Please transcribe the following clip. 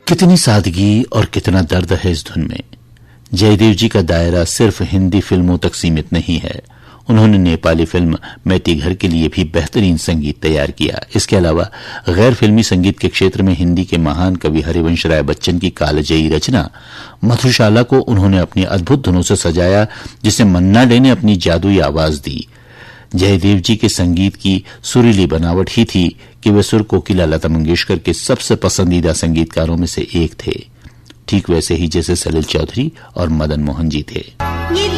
कितनी सादगी और कितना दर्द है इस धुन में। जयदेव जी का दायरा सिर्फ हिंदी फिल्मों तक सीमित नहीं है। उन्होंने नेपाली फिल्म मैती घर के लिए भी बेहतरीन संगीत तैयार किया। इसके अलावा गैर फिल्मी संगीत के क्षेत्र में हिंदी के महान कवि हरिवंश राय बच्चन की कालजयी रचना मधुशाला को उन्होंने अपनी अद्भुत धुनों से सजाया, जिसे मन्ना डे ने अपनी जादुई आवाज दी। जयदेव जी के संगीत की सुरीली बनावट ही थी कि वे सुर कोकिला लता मंगेशकर के सबसे पसंदीदा संगीतकारों में से एक थे, ठीक वैसे ही जैसे सलील चौधरी और मदन मोहन जी थे।